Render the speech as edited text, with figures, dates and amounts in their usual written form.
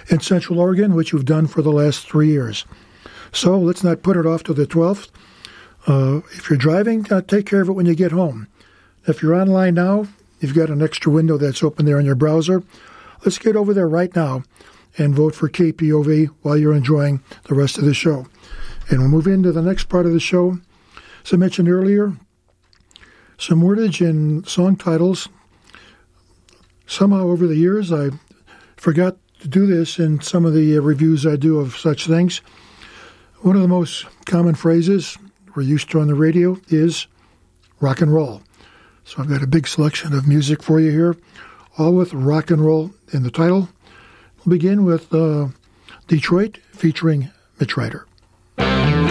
in Central Oregon, which you've done for the last 3 years. So let's not put it off to the 12th. If you're driving, take care of it when you get home. If you're online now, you've got an extra window that's open there in your browser. Let's get over there right now and vote for KPOV while you're enjoying the rest of the show. And we'll move into the next part of the show. As I mentioned earlier, some wordage in song titles. Somehow over the years, I forgot to do this in some of the reviews I do of such things. One of the most common phrases we're used to on the radio is rock and roll. So I've got a big selection of music for you here, all with rock and roll in the title. We'll begin with Detroit featuring Mitch Ryder.